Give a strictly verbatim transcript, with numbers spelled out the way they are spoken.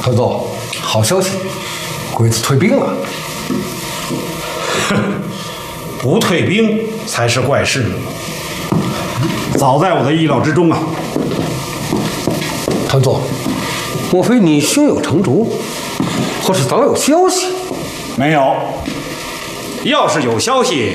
团总，好消息，鬼子退兵了。 哼，不退兵才是怪事呢。早在我的意料之中啊。 团总，莫非你胸有成竹，或是早有消息？ 没有。要是有消息，